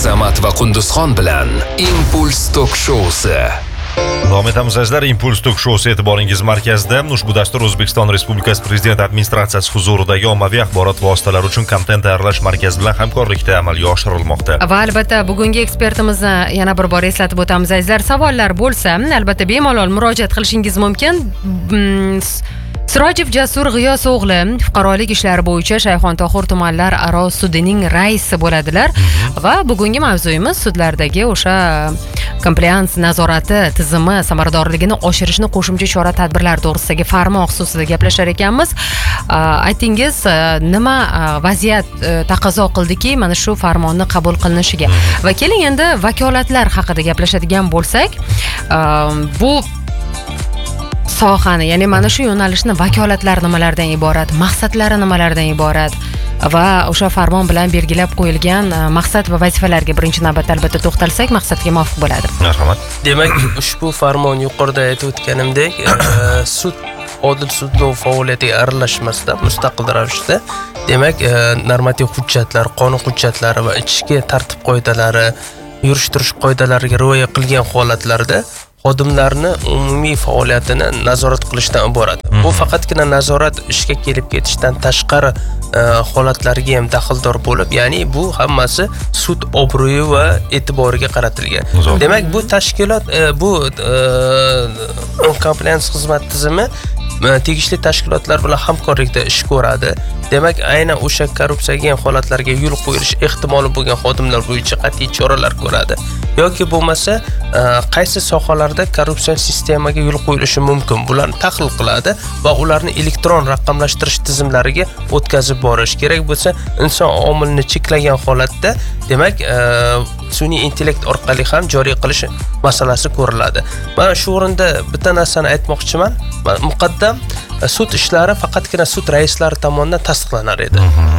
Samat va Qunduzxon bilan Impuls Tok Showsi. Davom etamiz azizlar, Impuls Tok Showsi e'tiboringiz markazida. Ushbu dastur O'zbekiston Respublikasi Prezident administratsiyasi huzuridagi ommaviy axborot vositalari uchun kontent tayyorlash markazi bilan hamkorlikda amalga oshirilmoqda. Va albatta bugungi ekspertimizni yana bir bor eslatib o'tamiz azizlar. Savollar bo'lsa, albatta bemalol murojaat qilishingiz mumkin. Sirojev Jasur G'iyos o'g'li fuqarolik ishlari bo'yicha Shayxontohur tumanlar aro sudining raisi bo'ladilar va bugungi mavzuyimiz sudlardagi o'sha komplians nazorati tizimi samaradorligini oshirishni qo'shimcha chora-tadbirlar to'g'risidagi farmon xususida gaplashar ekanmiz. Aytingiz, nima vaziyat taqozo qildiki mana shu farmonni qabul qilinishiga? Va keling endi vakolatlar haqida gaplashadigan bo'lsak, bu sohani, ya'ni mana shu yo'nalishni vakolatlar nimalardan iborat, maqsadlari nimalardan iborat va o'sha farmon bilan belgilab qo'yilgan maqsad va vazifalarga birinchi navbatda albatta to'xtalsak, maqsadga muvofiq bo'ladi. Marhamat. Demak, ushbu farmon yuqorida aytib o'tganimdek, sud odil sudlov faoliyatiga aralashmasdan mustaqil ravishda, demak, normativ hujjatlar, qonun hujjatlari va ichki tartib qoidalari, yurish-turish qoidalariga rioya qilgan holatlarda xodimlarni umumiy faoliyatini nazorat qilishdan iborat. Bu faqatgina nazorat ishga kelib ketishdan tashqari holatlarga ham daxldor bo'lib, ya'ni bu hammasi sud obro'yi va e'tiboriga qaratilgan. Demak, bu tashkilot bu komplians xizmat tizimi tegishli tashkilotlar bilan hamkorlikda ish ko'radi. Demak, aynan o'sha korrupsiyaga holatlarga yo'l qo'yilish ehtimoli bo'lgan xodimlar bo'yicha qat'iy choralar ko'radi. Yoki bo'lmasa, qaysi sohalarda korrupsion sistemaga yo'l qo'yilishi mumkin, bularni tahlil qiladi va ularni elektron raqamlashtirish tizimlariga o'tkazib borish kerak bo'lsa, inson omilini cheklagan holatda, demak, sun'iy intellekt orqali ham joriy qilish masalasi ko'riladi. Mana shu o'rinda bitta narsani aytmoqchiman. Muqaddam sud ishlari faqatgina sud raislari tomonidan tasdiqlanar edi.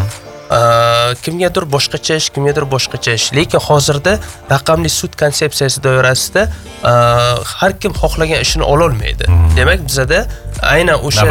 Kimgadir boshqacha ish, kimgadir boshqacha ish. Lekin hozirda raqamli sud konsepsiyasi doirasida har kim xohlagan ishini ola olmaydi. Demak, bizada aynan o'sha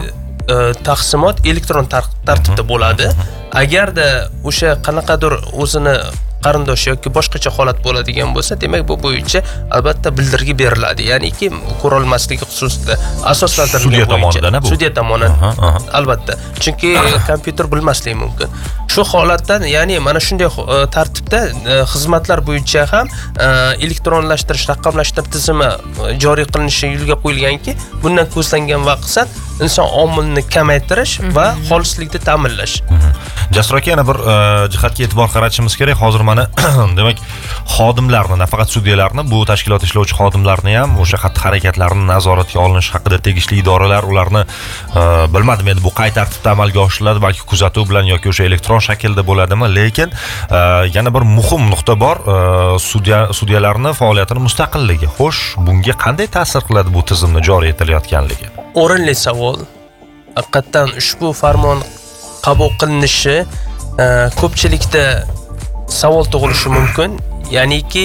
taqsimot elektron tartibda bo'ladi. Agarda o'sha qanaqadir o'zini qarindosh yoki boshqacha holat bo'ladigan bo'lsa, demak bu bo'yicha albatta bildirgi beriladi. Ya'niki ko'rolmasligi xususida asoslantirilgan bo'yicha sudya tomonidan albatta. Chunki kompyuter bilmasligi mumkin. Shu holatdan, ya'ni mana shunday tartibda xizmatlar bo'yicha ham elektronlashtirish, raqamlashtirish tizimi joriy qilinishi yo'lga qo'yilganki, bundan ko'zlangan maqsad inson omilini kamaytirish va xolislikni ta'minlash. Jasur aka, yana bir jihatga e'tibor qaratishimiz kerak. Hozir mana demak, xodimlarni, nafaqat sudyalarni, bu tashkilot ishlovchi xodimlarni ham o'sha xatti-harakatlarni nazoratga olinish haqida tegishli idoralar ularni bilmadim, endi bu qay tartibda amalga oshiriladi, balki kuzatuv bilan yoki o'sha elektron shaklda bo'ladimi, lekin yana bir muhim nuqta bor, sudyalarning faoliyatini mustaqilligi. Xo'sh, bunga qanday ta'sir qiladi bu tizimni joriy etilayotganligi? O'rinli savol. Haqiqatan ushbu farmon qabul qilinishi ko'pchilikda savol tug'ilishi mumkin. Ya'niki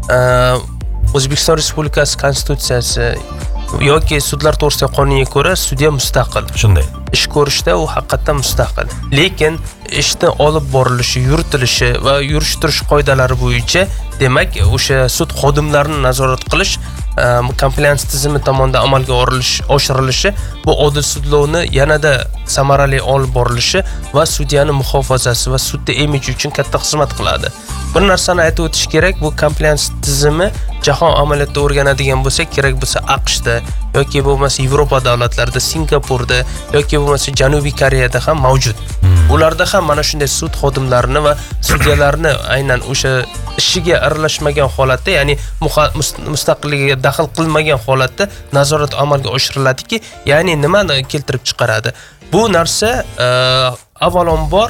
O'zbekiston Respublikasi Konstitutsiyasi yoki sudlar to'g'risidagi qonunga ko'ra sudya mustaqil. Shunday. Ish ko'rishda u haqiqatan mustaqil. Lekin ishni olib borilishi, yuritilishi va yurish-turish qoidalari bo'yicha, demak, o'sha sud xodimlarini nazorat qilish komplians tizimi tomonidan amalga oshirilishi bu odil sudlovni yanada samarali olib borilishi va sudyaning muhofazasi va sudda imij uchun katta xizmat qiladi. Bir narsani aytib o'tish kerak, bu komplians tizimi jahon amaliyotida o'rganadigan bo'lsak, kerak bo'lsa AQShda yoki bo'lmasa Yevropa davlatlarida, Singapurda yoki bo'lmasa Janubiy Koreyada ham mavjud. Ularda ham mana shunday sud xodimlarini va sudyalarni aynan o'sha ishiga aralashmagan holatda, ya'ni mustaqilligiga daxl qilmagan holatda nazorat amalga oshiriladiki, ya'ni nimani keltirib chiqaradi? Bu narsa avvalambor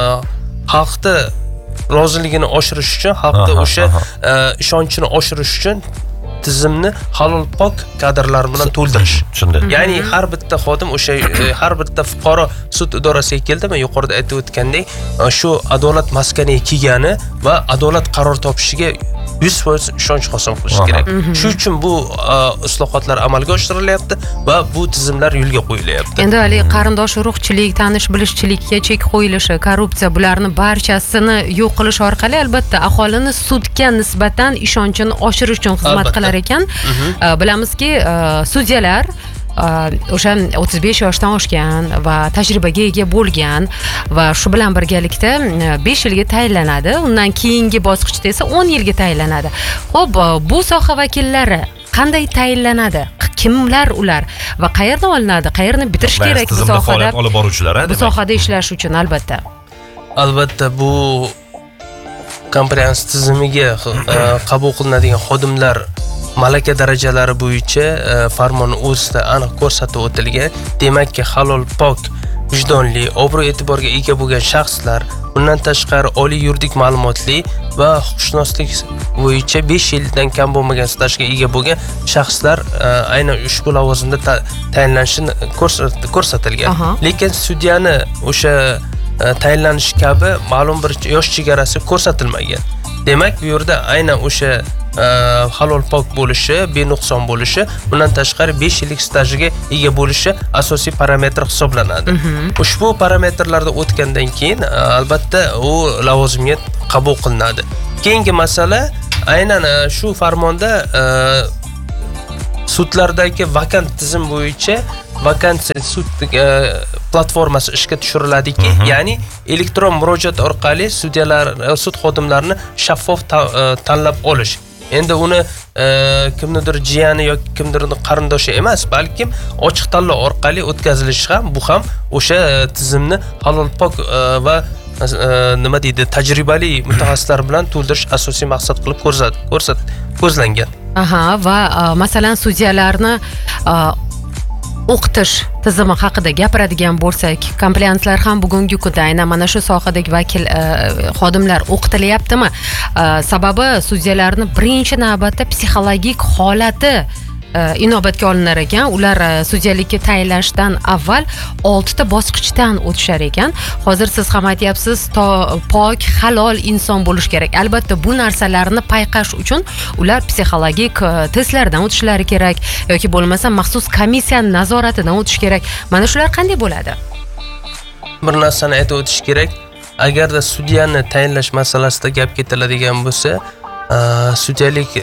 xalqni roziligini oshirish uchun, xalqda o'sha ishonchini oshirish uchun tizimni halol pok kadrlar bilan to'ldirish. Tushundim. Ya'ni har bitta xodim o'sha har bitta fuqaro sud idorasiga keldimi, yuqorida aytib o'tgandek, shu adolat maskaniga kelgani va adolat qaror topishiga 100% ishonch hosil qilish kerak. Shuning uchun bu islohotlar amalga oshirilyapti va bu tizimlar yo'lga qo'yilyapti. Endi hali qarindosh urug'chilik, tanish bilishchilikka chek qo'yilishi, korrupsiya bularni barchasini yo'q qilish orqali albatta aholini sudga nisbatan ishonchini oshirish uchun xizmat qilar ekan. Bilamizki, sudyalar o'sha 35 yoshdan oshgan va tajribaga ega bo'lgan va shu bilan birgalikda 5 yilga tayinlanadi. Undan keyingi bosqichda esa 10 yilga tayinlanadi. Xo'p, bu soha vakillari qanday tayinlanadi? Kimlar ular va qayerdan olinadi? Qayerni bitirish kerak bu sohada? Faoliyat olib boruvchilar, Bu sohada ishlash uchun albatta. Albatta bu komplians tizimiga qabul qilinadigan xodimlar malaka darajalari bo'yicha farmon o'zida aniq ko'rsatib o'tilgan. Demakki, halol, pok, vijdonli, obro' e'tiborga ega bo'lgan shaxslar, bundan tashqari oliy yuridik ma'lumotli va huquqshunoslik bo'yicha 5 yildan kam bo'lmagan stajga ega bo'lgan shaxslar aynan ushbu lavozimda tayinlanishini ko'rsatilgan. Lekin sudyani o'sha tayinlanish kabi ma'lum bir yosh chegarasi ko'rsatilmagan. Demak, bu yerda aynan o'sha halol pok bo'lishi, benuqson bo'lishi, bundan tashqari 5 yillik stajiga ega bo'lishi asosiy parametr hisoblanadi. Ushbu parametrlarda o'tgandan keyin albatta u lavozimga qabul qilinadi. Keyingi masala aynan shu farmonda sudlardagi vakant tizim bo'yicha vakansiya sud platformasi ishga tushiriladiki, ya'ni elektron murojaat orqali sudyalar, sud xodimlarini shaffof tanlab olish. Endi uni kimnidir jiyani yoki kimnidir qarindoshi emas, balkim ochiq tanlov orqali o'tkazilishi ham bu ham o'sha tizimni halol pok va nima deydi, tajribali mutaxassislar bilan to'ldirish asosiy maqsad qilib ko'zlangan. Va masalan sudyalarni o'qitish tizimi haqida gapiradigan bo'lsak, komplianslar ham bugungi kunda aynan mana shu sohadagi vakil xodimlar o'qitilyaptimi? Sababi sudyalarni birinchi navbatda psixologik holati inobatga olinar ekan. Ular sudyalikka tayinlashdan avval 6 ta bosqichdan o'tishar ekan. Hozir siz ham aytyapsiz, pok, halol inson bo'lish kerak. Albatta bu narsalarni payqash uchun ular psixologik testlardan o'tishlari kerak yoki bo'lmasa maxsus komissiyaning nazoratidan o'tish kerak. Mana shular qanday bo'ladi? Bir narsani aytib o'tish kerak. Agarda sudyani tayinlash masalasida gap ketiladigan bo'lsa, sudyalik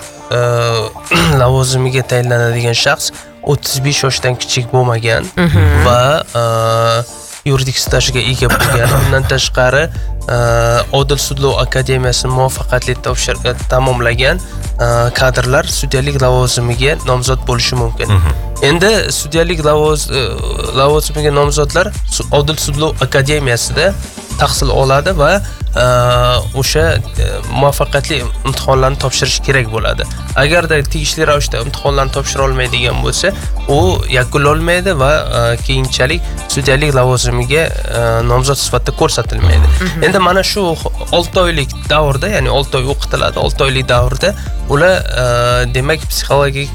lavozimiga tayinlanadigan shaxs 35 yoshdan kichik bo'lmagan va yuridik stajga ega bo'lgan. Bundan tashqari Odil sudlov akademiyasini muvaffaqiyatli tamomlagan kadrlar sudyalik lavozimiga nomzod bo'lishi mumkin. Endi sudyalik lavozimiga nomzodlar Odil sudlov akademiyasida tahsil oladi va o'sha muvaffaqiyatli imtihonlarni topshirish kerak bo'ladi. Agarda tegishli ravishda imtihonlarni topshira olmaydigan bo'lsa, u yakunlanmaydi va keyinchalik sudyalik lavozimiga nomzod sifatida ko'rsatilmaydi. Endi mana shu 6 oylik davrda, ya'ni 6 oy o'qitiladi, 6 oylik davrda ular demak psixologik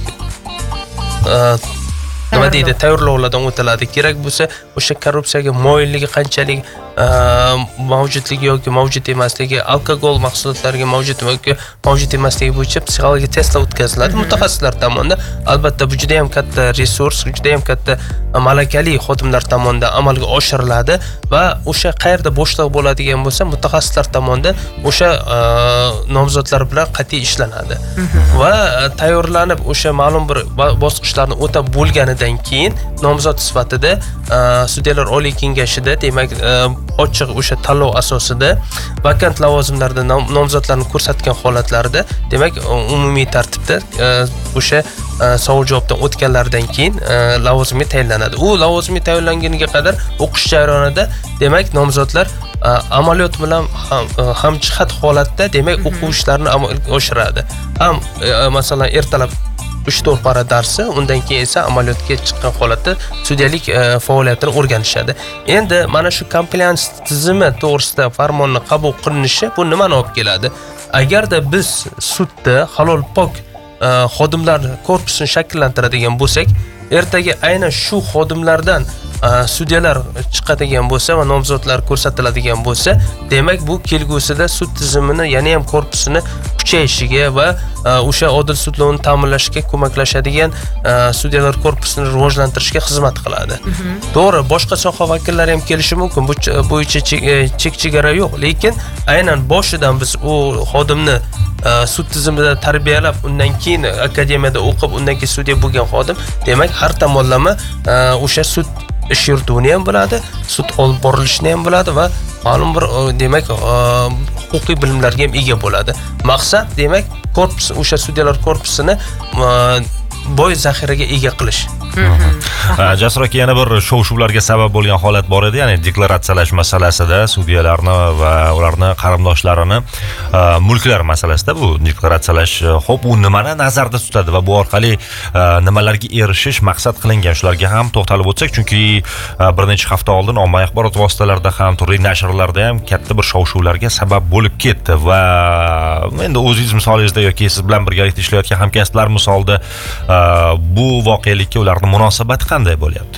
nima deydi, tayyorlovlardan o'tiladi. Kerak bo'lsa, o'sha korrupsiyaga moyilligi qanchalik mavjudligi yoki mavjud emasligi, alkogol mahsulotlariga mavjud yoki mavjud emasligi bo'yicha psixologik testlar o'tkaziladi mutaxassislar tomonidan. Albatta bu juda ham katta resurs, juda ham katta malakali xodimlar tomonidan amalga oshiriladi va o'sha qayerda bo'shliq bo'ladigan bo'lsa, mutaxassislar tomonidan o'sha nomzodlar bilan qat'iy ishlanadi. Va tayyorlanib o'sha ma'lum bir bosqichlarni o'tab bo'lganidan keyin nomzod sifatida sudyalar oliy kengashida, demak ochiq o'sha tanlov asosida vakant lavozimlarda nomzodlarni ko'rsatgan holatlarida, demak umumiy tartibda o'sha savol javobdan o'tganlaridan keyin lavozimga tayinlanadi. U lavozimga tayinlanganiga qadar o'qish jarayonida demak nomzodlar amaliyot bilan ham jihat holatda demak o'quv ishlarini amalga oshiradi. Ham masalan ertalab 3-4 para darsi, undan keyin esa amaliyotga chiqqan holatda sudyalik faoliyatini o'rganishadi. Endi mana shu komplians tizimi to'g'risida farmonni qabul qilinishi bu nimani olib keladi? Agarda biz sudda halol pok xodimlar korpusini shakllantiradigan bo'lsak, ertaga aynan shu xodimlardan sudyalar chiqadigan bo'lsa va nomzodlar ko'rsatiladigan bo'lsa, demak bu kelgusida sud tizimini, ya'ni ham korpusini kuchayishiga va o'sha odil sudlovni ta'minlashga ko'maklashadigan sudyalar korpusini rivojlantirishga xizmat qiladi. To'g'ri, boshqa soha vakillari ham kelishi mumkin. Bu bo'yicha chek-chegara yo'q, lekin aynan boshidan biz u xodimni sud tizimida tarbiyalab, undan keyin akademiyada o'qib, undan keyin sudya bo'lgan xodim, demak har tomonlama o'sha sud ish yurituvini ham biladi, sud olib borilishini ham biladi va ma'lum bir demak huquqiy bilimlarga ham ega bo'ladi. Maqsad demak korpus, o'sha sudyalar korpusini boy zaxiraga ega qilish. Jasur aka, yana bir shov-shuvlarga sabab bo'lgan holat bor edi, ya'ni deklaratsiyalash masalasida sudyalarni va ularni qarindoshlarini mulklar masalasida bu deklaratsiyalash, xo'p, u nimani nazarda tutadi va bu orqali nimalarga erishish maqsad qilingan, shularga ham to'xtalib o'tsak, chunki bir necha hafta oldin ommaviy axborot vositalarida ham, turli nashrlarda ham katta bir shov-shuvlarga sabab bo'lib ketdi va endi o'zingiz misolingizda yoki siz bilan birgalikda ishlayotgan hamkasblar misolida bu voqelikka ularning munosabati qanday bo'lyapti?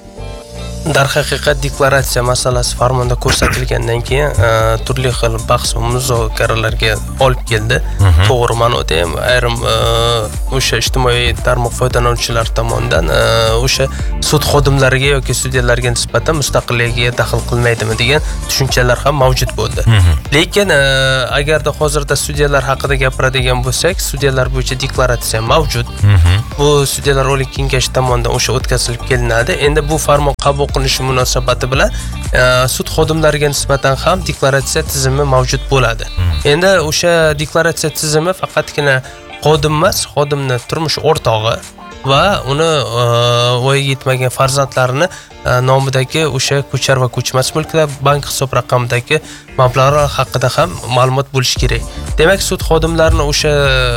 Darhaqiqat deklaratsiya masalasi farmonda ko'rsatilgandan keyin turli xil bahs va muzokaralarga olib keldi. To'g'ri ma'noda ham ayrim o'sha ijtimoiy tarmoq foydalanuvchilari tomonidan o'sha sud xodimlariga yoki sudyalarga nisbatan mustaqilligiga daxl qilmaydimi degan tushunchalar ham mavjud bo'ldi. Lekin agarda hozirda sudyalar haqida gapiradigan bo'lsak, sudyalar bo'yicha deklaratsiya mavjud. Bu sudyalar oliy kengashi tomonidan o'sha o'tkazilib kelinadi. Endi bu farmon qabul qilinishi munosabati bilan sud xodimlariga nisbatan ham deklaratsiya tizimi mavjud bo'ladi. Endi o'sha deklaratsiya tizimi faqatgina xodim emas, xodimning turmush o'rtog'i va uni voyaga yetmagan farzandlarini nomidagi o'sha ko'char va ko'chmas mulklar, bank hisob raqamidagi mablag'lar haqida ham ma'lumot bo'lishi kerak. Demak, sud xodimlarini o'sha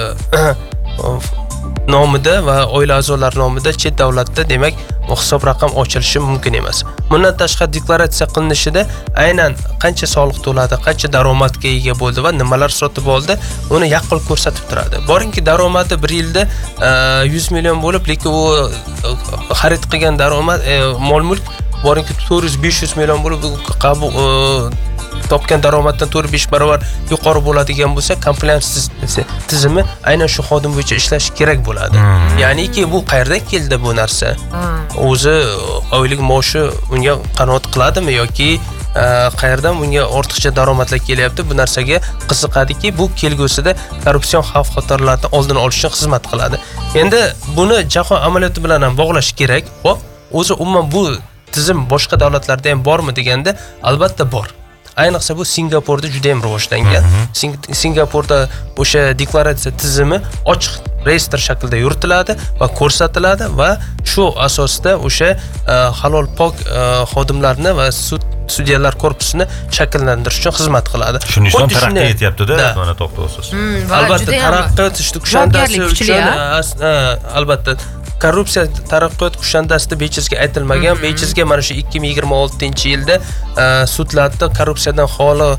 nomida va oila a'zolari nomida chet davlatda demak hisob raqam ochilishi mumkin emas. Bundan tashqari deklaratsiya qilinishida aynan qancha soliq to'ladi, qancha daromadga ega bo'ldi va nimalar sotib oldi, uni yaqqol ko'rsatib turadi. Boringki daromadi bir yilda 100 million bo'lib, lekin u xarid qilgan daromad mol-mulk boringki 400-500 million bo'lib, qabul topgan daromaddan 4-5 barobar yuqori bo'ladigan bo'lsa, compliance tizimi aynan shu xodim bo'yicha ishlash kerak bo'ladi. Ya'niki bu qayerdan keldi bu narsa? O'zi oylik maoshi unga qanoat qiladimi yoki qayerdan bunga ortiqcha daromadlar kelyapti? Bu narsaga qiziqadiki, bu kelgusida korrupsion xavf-xatarlarni oldini olishga xizmat qiladi. Endi buni jahon amaliyoti bilan ham bog'lash kerak. Xo'p, o'zi umuman bu tizim boshqa davlatlarda ham bormi deganda, albatta bor. Ayniqsa bu Singapurda juda ham rivojlangan. Singapurda o'sha deklaratsiya tizimi ochiq reyestr shaklida yuritiladi va ko'rsatiladi va shu asosda o'sha halol pok xodimlarni va sudyalar korpusini shakllantirish uchun xizmat qiladi. Shuning uchun taraqqiyot etyapti-da, mana to'xtasiz. Albatta taraqqiyot kushandasi uchun albatta korrupsiya taraqqiyot kushandasida bechizga aytilmagan. Bechizga mana shu 2026-yilda sudlarda korrupsiyadan xoli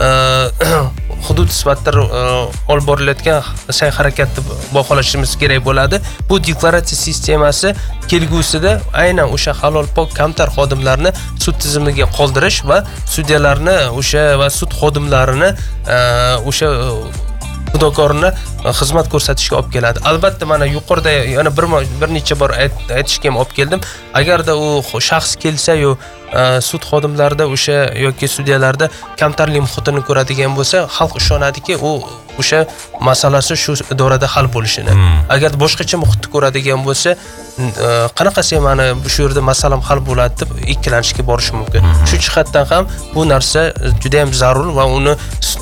hudud sifatida olib borilayotgan sa'y-harakatni baholashimiz kerak bo'ladi. Bu deklaratsiya sistemasi kelgusida aynan o'sha halol pok kamtar xodimlarni sud tizimiga qoldirish va sudyalarni o'sha va sud xodimlarini o'sha xudokorni xizmat ko'rsatishga olib keladi. Albatta mana yuqorida yana bir necha bor aytishga ham olib keldim. Agarda u shaxs kelsa-yu sud xodimlarida o'sha yoki sudyalarda kamtarlik muhitini ko'radigan bo'lsa, xalq ishonadiki, u o'sha masalasi shu idorada hal bo'lishini. Agar boshqacha muhitni ko'radigan bo'lsa, qanaqasi mana shu yerda masalam hal bo'ladi deb ikkilanishga borishi mumkin. Shu jihatdan ham bu narsa juda ham zarur va uni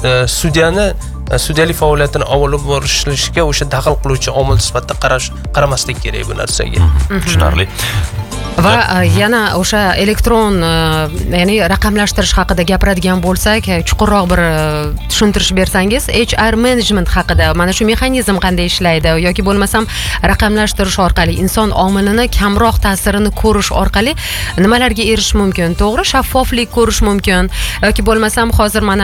sudyalik faoliyatini olib borishga o'sha daxl qiluvchi omil sifatida qaramaslik kerak bu narsaga. Tushunarli. Va yana o'sha elektron ya'ni raqamlashtirish haqida gapiradigan bo'lsak, chuqurroq bir tushuntirish bersangiz, HR management haqida, mana shu mexanizm qanday ishlaydi yoki bo'lmasam raqamlashtirish orqali inson omilini kamroq ta'sirini ko'rish orqali nimalarga erishish mumkin? To'g'ri, shaffoflik ko'rish mumkin yoki bo'lmasam hozir mana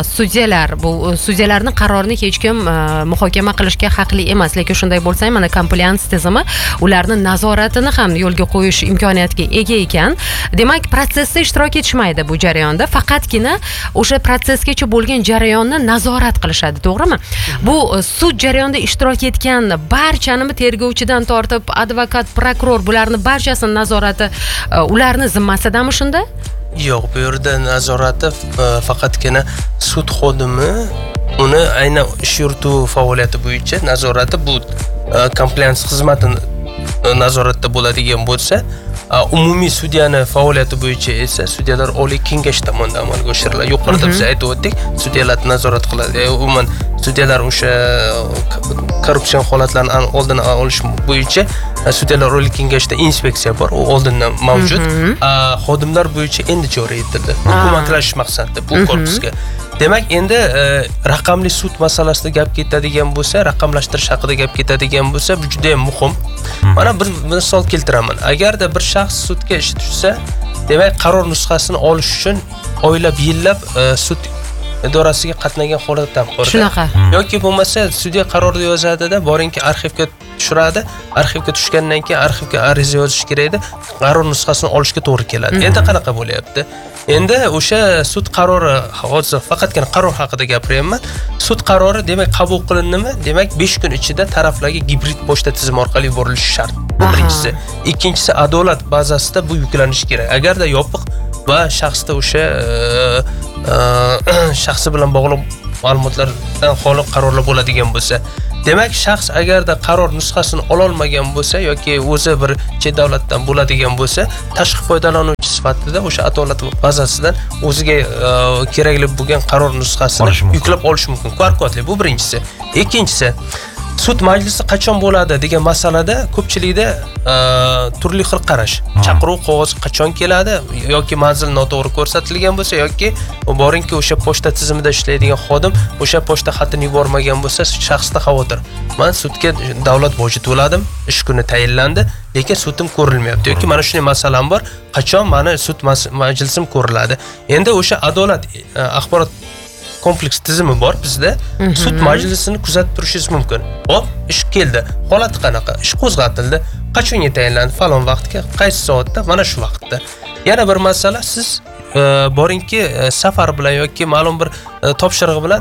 sudyalarning qarorini hech kim muhokama qilishga haqli emas, lekin shunday bo'lsa ham mana compliance tizimi ularni nazoratini ham yo'lga qo'yish imkoniyatiga ega ekan. Demak, protsessda ishtirok etishmaydi bu jarayonda, faqatgina o'sha protsessgacha bo'lgan jarayonni nazorat qilishadi, to'g'rimi? Bu sud jarayonida ishtirok etgan barchani tergovchidan tortib advokat, prokuror bularni barchasini nazorati ularni zimmasidami shunda? Yo'q, bu yerda nazorati faqatgina sud xodimi uni aynan ish yurituvi faoliyati bo'yicha nazorati bu compliance xizmatini nazoratda bo'ladigan bo'lsa, umumiy sudyani faoliyati bo'yicha esa sudyalar oliy kengash tomonidan amalga oshiriladi. Yuqorida biz aytib o'tdik, sudyalarni nazorat qiladi. Umuman sudyalar o'sha korrupsion holatlarni oldini olish bo'yicha sudyalar oliy kengashda inspeksiya bor, u oldindan mavjud. Xodimlar bo'yicha endi joriy etildi. Ko'maklashish maqsadida bu korpusga. Demak, endi raqamli sud masalasida gap ketadigan bo'lsa, raqamlashtirish haqida gap ketadigan bo'lsa, bu juda ham muhim. Mana bir misol keltiraman. Agarda bir shaxs sudga ish tushsa, demak, qaror nusxasini olish uchun oylab, yillab sud idorasiga qatnagan holat ham bor. Shunaqa. Yoki bo'lmasa, sudya qarorni yozadi-da, boringki arxivga tushiradi. Arxivga tushgandan keyin arxivga ariza yozish kerak edi. Qaror nusxasini olishga to'g'ri keladi. Endi qanaqa bo'lyapti? Endi o'sha sud qarori, hozir faqatgina qaror haqida gapiryapman. Sud qarori demak qabul qilindimi? Demak 5 kun ichida taraflarga gibrid pochta tizimi orqali yuborilishi shart. Bu birinchisi. Ikkinchisi, adolat bazasida bu yuklanishi kerak. Agarda yopiq va shaxsda o'sha shaxsi bilan bog'liq ma'lumotlardan xoli qarorlar bo'ladigan bo'lsa, demak shaxs agarda qaror nusxasini ola olmagan bo'lsa yoki o'zi bir chet davlatdan bo'ladigan bo'lsa, tashqi foydalanuvchi sifatida o'sha adolat bazasidan o'ziga kerakli bo'lgan qaror nusxasini yuklab olish mumkin. QR-kodli, bu birinchisi. Ikkinchisi, sud majlisi qachon bo'ladi degan masalada ko'pchilikda turli xil qarash. Chaqiruv qog'ozi qachon keladi yoki manzil noto'g'ri ko'rsatilgan bo'lsa yoki boringki o'sha pochta tizimida ishlaydigan xodim o'sha pochta xatini yubormagan bo'lsa, shaxsda xavotir. Men sudga davlat boji to'ladim, ish kuni tayinlandi, lekin sudim ko'rilmayapti yoki mana shunday masalam bor, qachon meni sud majlisim ko'riladi. Endi o'sha adolat axborot kompleks tizimi bor bizda. Sud majlisini kuzatib turishingiz mumkin. Hop, ish keldi. Holati qanaqa? Ish qo'zg'atildi. Qachonga tayinlandi? Falon vaqtga, qaysi soatda? Mana shu vaqtda. Yana bir masala, siz boringki safar bilan yoki ma'lum bir topshiriq bilan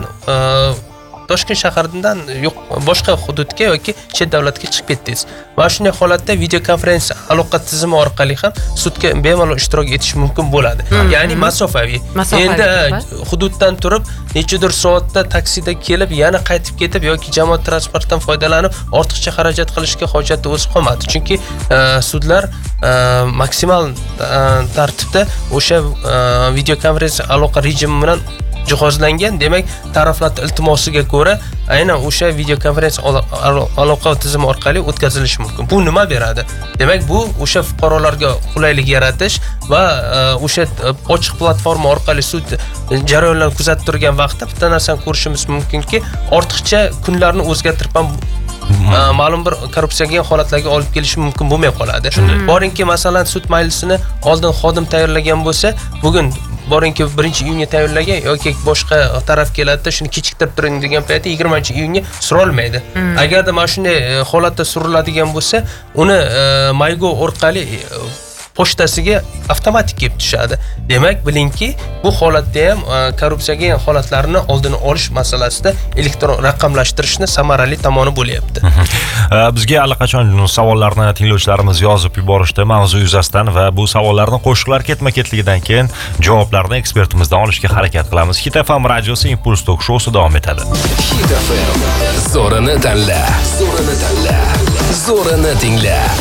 Toshkent shaharidan boshqa hududga yoki chet davlatga chiqib ketdingiz. Va shunday holatda video konferensiya aloqa tizimi orqali ham sudga bemalol ishtirok etish mumkin bo'ladi. Ya'ni masofaviy. Endi hududdan turib nechadir soatda taksida kelib, yana qaytib ketib yoki jamoat transportidan foydalanib ortiqcha xarajat qilishga hojati o'zi qolmadi. Chunki sudlar maksimal tartibda o'sha video konferensiya aloqa rejimi bilan jihozlangan. Demak, taraflar iltimosiga ko'ra aynan o'sha video konferensiya aloqa tizimi orqali o'tkazilishi mumkin. Bu nima beradi? Demak, bu o'sha fuqarolarga qulaylik yaratish va o'sha ochiq platforma orqali sud jarayonlarini kuzatib turgan vaqtda bitta narsani ko'rishimiz mumkinki, ortiqcha kunlarni o'zgartirib ham ma'lum bir korrupsiyaga holatlarga olib kelishi mumkin bo'lmay qoladi. Boringki, masalan, sud majlisini oldin xodim tayyorlagan bo'lsa, bugun boringki 1-iyunga tayyorlagan yoki boshqa taraf keladi, shuni kechiktirib turing degan paytda 20-iyunga surolmaydi. Agarda mana shunday holatda suriladigan bo'lsa, uni Maygo orqali pochtasiga avtomatik kelib tushadi. Demak, bilingki, bu holatda ham korrupsiyaga holatlarni oldini olish masalasida elektron raqamlashtirishni samarali tomoni bo'lyapti. Bizga allaqachon savollarni tinglovchilarimiz yozib yuborishdi mavzu yuzasidan va bu savollarni qo'shiqlar ketma-ketligidan keyin javoblarni ekspertimizdan olishga harakat qilamiz. Hit FM radiosi Impuls Talk Show'si davom etadi. Hit FM. Zo'rini tanla. Zo'rini tanla. Zo'rini tingla.